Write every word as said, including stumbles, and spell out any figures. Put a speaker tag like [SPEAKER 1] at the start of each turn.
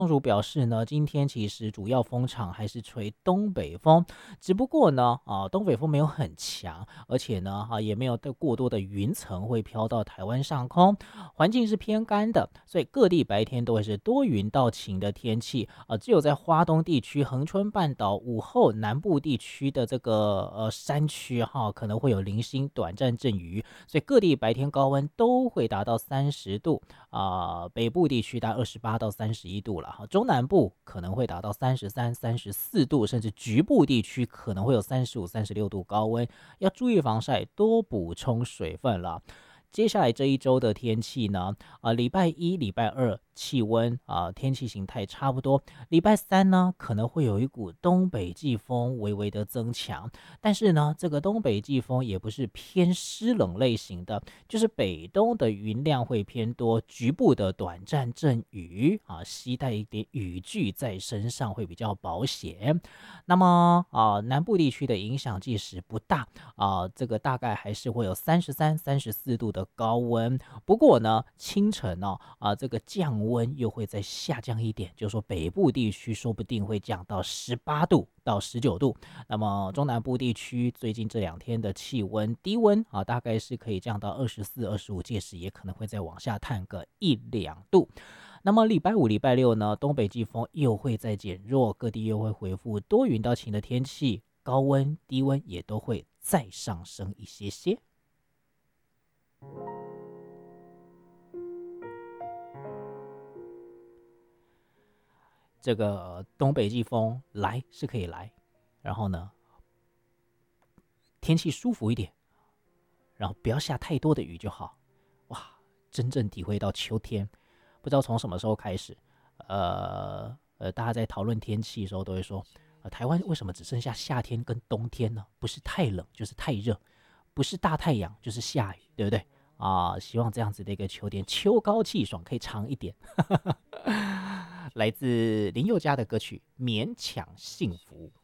[SPEAKER 1] 中主表示呢，今天其实主要风场还是吹东北风，只不过呢，啊，东北风没有很强，而且呢，啊，也没有过多的云层会飘到台湾上空，环境是偏干的，所以各地白天都会是多云到晴的天气，啊，只有在花东地区、恒春半岛、午后南部地区的这个呃山区哈，可能会有零星短暂阵雨，所以各地白天高温都会达到三十度。啊、呃北部地区达二十八到三十一度了哈，中南部可能会达到三十三、三十四度，甚至局部地区可能会有三十五、三十六度高温，要注意防晒，多补充水分了。接下来这一周的天气呢，啊、礼拜一、礼拜二气温啊、天气形态差不多。礼拜三呢，可能会有一股东北季风微微的增强，但是呢，这个东北季风也不是偏湿冷类型的，就是北东的云量会偏多，局部的短暂阵雨啊，携带一点雨具在身上会比较保险。那么啊，南部地区的影响即使不大啊，这个大概还是会有三十三、三十四度的高温。不过呢，清晨哦啊，这个降温又会再下降一点，就是说北部地区说不定会降到十八度到十九度。那么中南部地区最近这两天的气温低温啊，大概是可以降到二十四、二十五，届时也可能会再往下探个一两度。那么礼拜五、礼拜六呢，东北季风又会再减弱，各地又会恢复多云到晴的天气，高温、低温也都会再上升一些些。这个东北季风来是可以来，然后呢，天气舒服一点，然后不要下太多的雨就好。哇，真正体会到秋天，不知道从什么时候开始，呃呃，大家在讨论天气的时候都会说，呃，台湾为什么只剩下夏天跟冬天呢？不是太冷就是太热，不是大太阳就是下雨，对不对？啊，希望这样子的一个秋天，秋高气爽，可以长一点。来自林宥嘉的歌曲《勉强幸福》。